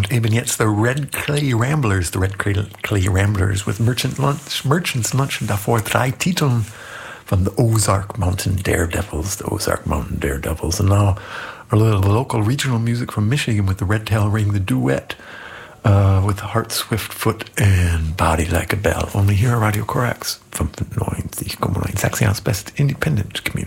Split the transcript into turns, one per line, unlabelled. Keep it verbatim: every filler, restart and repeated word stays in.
Und eben jetzt The Red Clay Ramblers, The Red Clay Ramblers with Merchant Lunch, Merchant's Lunch und davor drei Titeln von the Ozark Mountain Daredevils, the Ozark Mountain Daredevils. And now a little local regional music from Michigan with the Red Tail Ring, the duet uh, with Heart Swift Foot and Body Like a Bell. Only here at Radio Corax, fünfundneunzig Komma neun, Sachsen's best independent community.